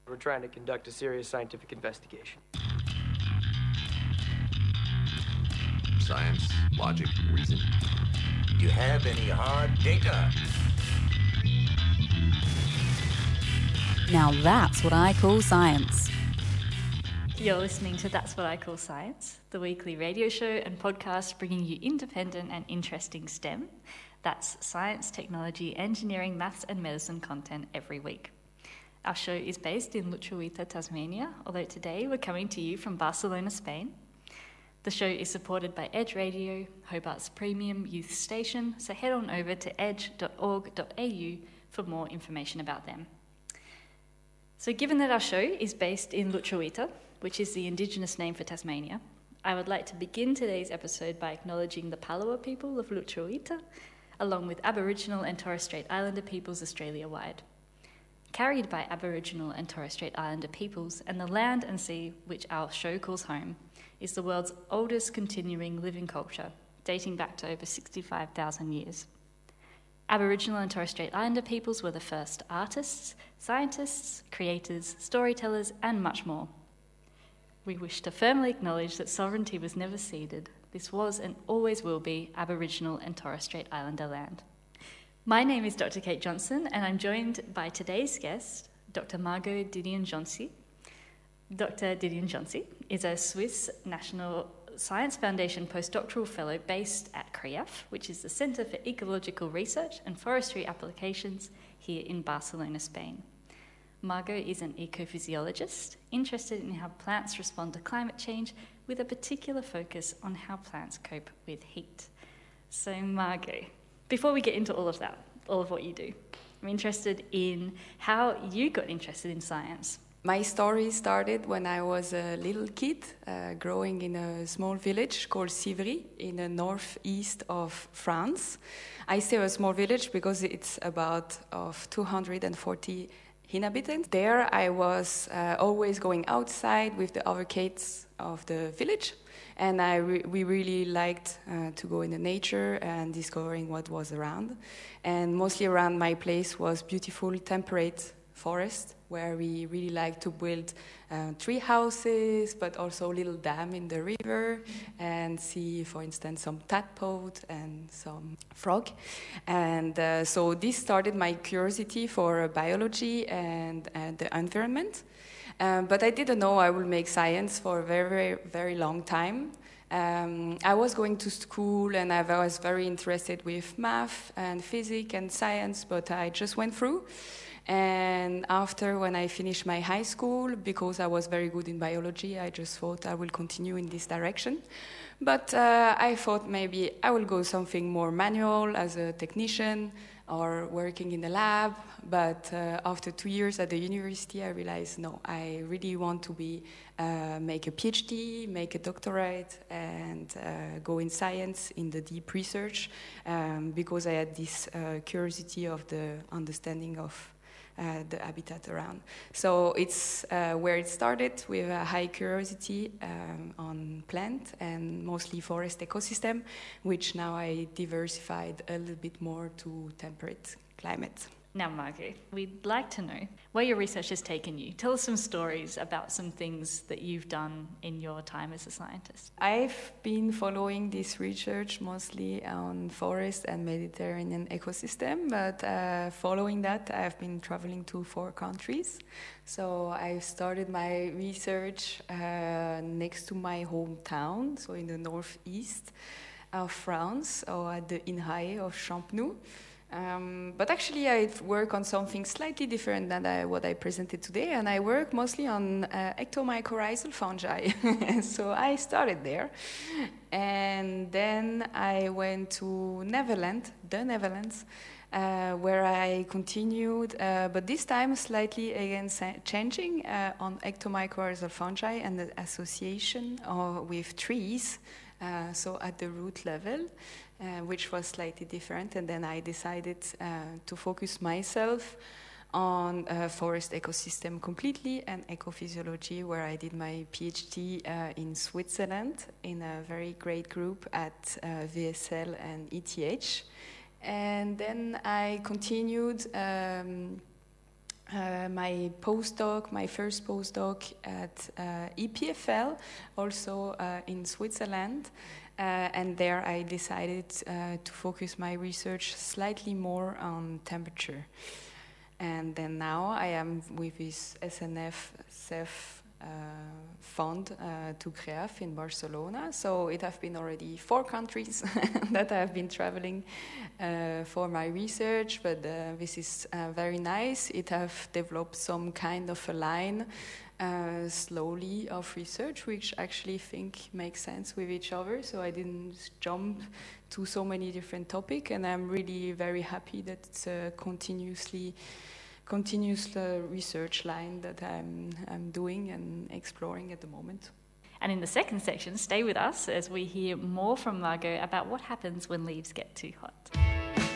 We're trying to conduct a serious scientific investigation. Science, logic, reason. Do you have any hard data? Now that's what I call science. You're listening to That's What I Call Science, the weekly radio show and podcast bringing you independent and interesting STEM. That's science, technology, engineering, maths and medicine content every week. Our show is based in Lutruwita, Tasmania, although today we're coming to you from Barcelona, Spain. The show is supported by Edge Radio, Hobart's premium youth station, so head on over to edge.org.au for more information about them. So given that our show is based in Lutruwita, which is the Indigenous name for Tasmania, I would like to begin today's episode by acknowledging the Palawa people of Lutruwita, along with Aboriginal and Torres Strait Islander peoples Australia-wide. Carried by Aboriginal and Torres Strait Islander peoples and the land and sea which our show calls home, is the world's oldest continuing living culture, dating back to over 65,000 years. Aboriginal and Torres Strait Islander peoples were the first artists, scientists, creators, storytellers, and much more. We wish to firmly acknowledge that sovereignty was never ceded. This was and always will be Aboriginal and Torres Strait Islander land. My name is Dr. Kate Johnson, and I'm joined by today's guest, Dr. Margot Didion-Joncey. Dr. Didion-Joncey is a Swiss National Science Foundation postdoctoral fellow based at CREAF, which is the Centre for Ecological Research and Forestry Applications here in Barcelona, Spain. Margot is an ecophysiologist interested in how plants respond to climate change with a particular focus on how plants cope with heat. So Margot, before we get into all of that, all of what you do, I'm interested in how you got interested in science. My story started when I was a little kid, growing in a small village called Civry in the northeast of France. I say a small village because it's about of 240 inhabitants. There I was always going outside with the other kids of the village, and we really liked to go in the nature and discovering what was around. And mostly around my place was beautiful temperate forest, where we really like to build tree houses, but also a little dam in the river and see, for instance, some tadpole and some frog. And so this started my curiosity for biology and the environment. But I didn't know I would make science for a very, very, very long time. I was going to school and I was very interested with math and physics and science, but I just went through. And after, when I finished my high school, because I was very good in biology, I just thought I will continue in this direction. But I thought maybe I will go something more manual as a technician or working in the lab. But after 2 years at the university, I realized, no, I really want to make a PhD, make a doctorate, and go in science, in the deep research, because I had this curiosity of the understanding of the habitat around. So it's where it started, with a high curiosity on plant and mostly forest ecosystem, which now I diversified a little bit more to temperate climate. Now, Margot, we'd like to know where your research has taken you. Tell us some stories about some things that you've done in your time as a scientist. I've been following this research mostly on forest and Mediterranean ecosystem, but following that, I've been traveling to 4 countries. So I started my research next to my hometown, so in the northeast of France, or at the INRAE of Champenoux. But actually, I work on something slightly different than what I presented today, and I work mostly on ectomycorrhizal fungi. So I started there, and then I went to the Netherlands, where I continued, but this time slightly again changing on ectomycorrhizal fungi and the association with trees, so at the root level. Which was slightly different, and then I decided to focus myself on forest ecosystem completely and ecophysiology, where I did my PhD in Switzerland in a very great group at VSL and ETH. And then I continued my postdoc, my first postdoc at EPFL, also in Switzerland. And there I decided to focus my research slightly more on temperature. And then now I am with this SNF-CEF fund to CREAF in Barcelona. So it have been already 4 countries that I have been traveling for my research, but this is very nice. It have developed some kind of a line slowly of research, which actually think makes sense with each other. So I didn't jump to so many different topics, and I'm really very happy that it's a continuous research line that I'm doing and exploring at the moment. And in the second section, stay with us as we hear more from Margot about what happens when leaves get too hot.